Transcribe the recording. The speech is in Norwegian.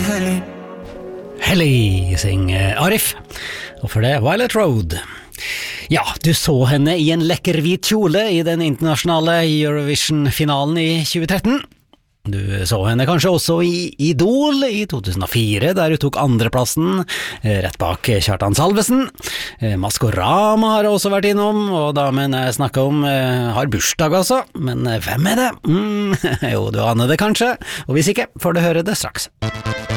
Helly, synger Arif, og for det Violet Road. Ja, du så henne i en lekker hvit kjole i den internasjonale Eurovision-finalen i 2013. Du så henne kanskje også i Idol i 2004, der hun tok andreplassen, rett bak Kjartan Salvesen. Maskorama har også vært innom, og damen jeg snakker om har bursdag altså. Men hvem er det? Jo, du aner det kanskje, og hvis ikke får du høre det straks.